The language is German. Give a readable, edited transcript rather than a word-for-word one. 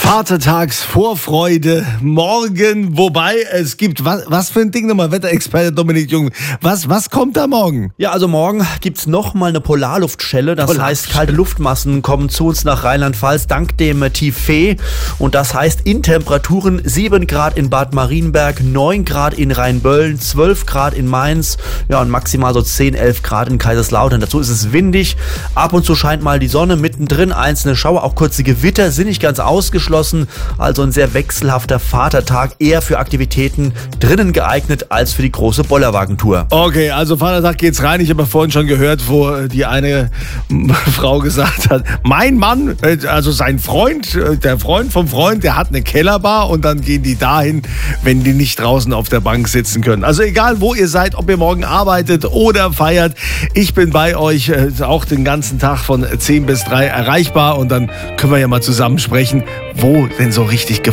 Vatertagsvorfreude morgen, wobei es gibt, was für ein Ding nochmal, Wetterexperte Dominik Jung, was kommt da morgen? Ja, also morgen gibt's nochmal eine Polarluftschelle, das heißt, kalte Luftmassen kommen zu uns nach Rheinland-Pfalz dank dem Tief Fee und das heißt in Temperaturen 7 Grad in Bad Marienberg, 9 Grad in Rheinböllen, 12 Grad in Mainz, ja und maximal so 10, 11 Grad in Kaiserslautern. Dazu ist es windig, ab und zu scheint mal die Sonne, mittendrin einzelne Schauer, auch kurze Gewitter sind nicht ganz ausgeschlossen. Also ein sehr wechselhafter Vatertag, eher für Aktivitäten drinnen geeignet als für die große Bollerwagentour. Okay, also Vatertag geht's rein. Ich habe vorhin schon gehört, wo die eine Frau gesagt hat, mein Mann, also sein Freund, der Freund vom Freund, der hat eine Kellerbar und dann gehen die dahin, wenn die nicht draußen auf der Bank sitzen können. Also egal, wo ihr seid, ob ihr morgen arbeitet oder feiert, ich bin bei euch auch den ganzen Tag von 10 bis 3 erreichbar und dann können wir ja mal zusammen sprechen, wo denn so richtig gefeiert